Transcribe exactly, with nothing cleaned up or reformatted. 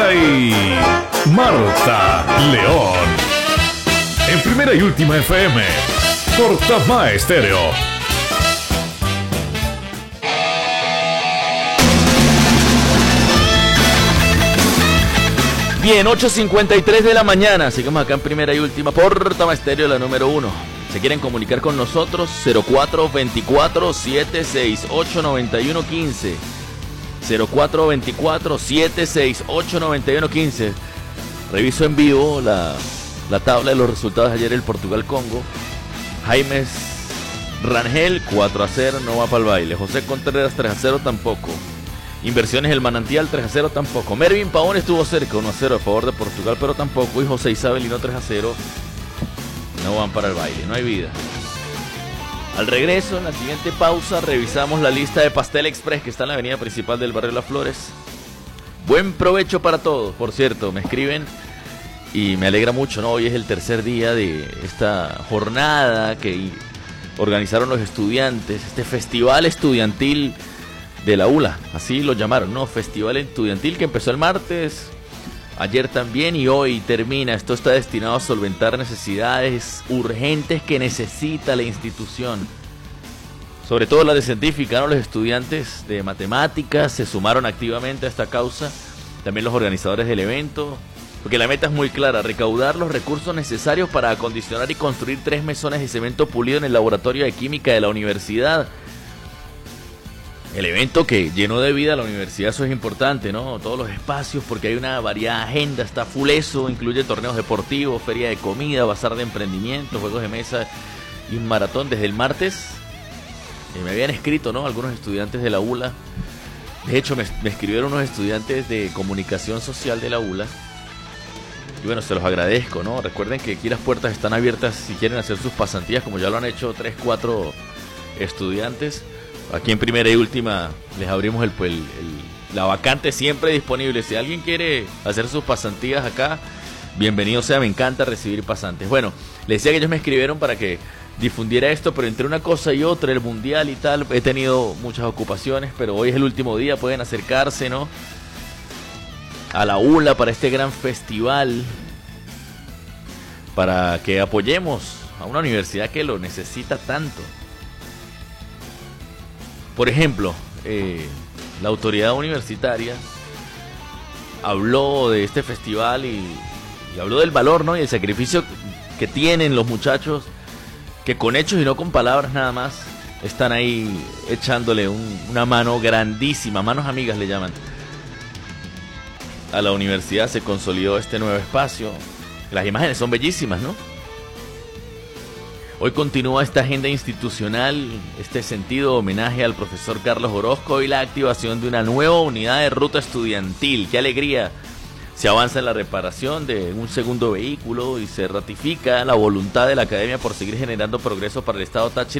Zuluaga y Marta León. En Primera y Última F M, por Tama Estéreo. Bien, ocho cincuenta y tres de la mañana, seguimos acá en Primera y Última por Tama Estéreo, la número uno. ¿Se quieren comunicar con nosotros? cero cuatro veinticuatro, setenta y seis, ochenta noventa y uno quince. cero cuatro veinticuatro, setenta y seis, ochenta noventa y uno quince. Reviso en vivo la, la tabla de los resultados de ayer, el Portugal-Congo. Jaime Rangel, cuatro a cero, no va para el baile. José Contreras, tres a cero, tampoco. Inversiones El Manantial, tres a cero, tampoco. Mervin Pavón estuvo cerca, uno a cero a favor de Portugal, pero tampoco. Y José Isabelino, tres a cero, no van para el baile, no hay vida. Al regreso, en la siguiente pausa, revisamos la lista de Pastel Express que está en la avenida principal del barrio Las Flores. Buen provecho para todos. Por cierto, me escriben y me alegra mucho, ¿no? Hoy es el tercer día de esta jornada que organizaron los estudiantes, este festival estudiantil de la U L A, así lo llamaron, ¿no? Festival estudiantil que empezó el martes, ayer también y hoy termina. Esto está destinado a solventar necesidades urgentes que necesita la institución, sobre todo la de científica, ¿no? Los estudiantes de matemáticas se sumaron activamente a esta causa, también los organizadores del evento, porque la meta es muy clara: recaudar los recursos necesarios para acondicionar y construir tres mesones de cemento pulido en el laboratorio de química de la universidad. El evento que llenó de vida a la universidad, eso es importante, ¿no? Todos los espacios, porque hay una variada agenda, está full eso, incluye torneos deportivos, feria de comida, bazar de emprendimiento, juegos de mesa y un maratón desde el martes. Eh, me habían escrito, ¿no? Algunos estudiantes de la U L A. De hecho, me, me escribieron unos estudiantes de comunicación social de la U L A. Y bueno, se los agradezco, ¿no? Recuerden que aquí las puertas están abiertas si quieren hacer sus pasantías, como ya lo han hecho tres, cuatro estudiantes. Aquí en Primera y Última les abrimos el, el, el, la vacante siempre disponible. Si alguien quiere hacer sus pasantías acá, bienvenido sea, me encanta recibir pasantes. Bueno, les decía que ellos me escribieron para que difundiera esto, pero entre una cosa y otra, el mundial y tal, he tenido muchas ocupaciones, pero hoy es el último día, pueden acercarse, ¿no? A la U L A para este gran festival, para que apoyemos a una universidad que lo necesita tanto. Por ejemplo, eh, la autoridad universitaria habló de este festival y, y habló del valor, ¿no? Y el sacrificio que tienen los muchachos, que con hechos y no con palabras nada más están ahí echándole un, una mano grandísima, manos amigas le llaman. A la universidad se consolidó este nuevo espacio. Las imágenes son bellísimas, ¿no? Hoy continúa esta agenda institucional, este sentido homenaje al profesor Carlos Orozco y la activación de una nueva unidad de ruta estudiantil. ¡Qué alegría! Se avanza en la reparación de un segundo vehículo y se ratifica la voluntad de la academia por seguir generando progreso para el Estado Táchira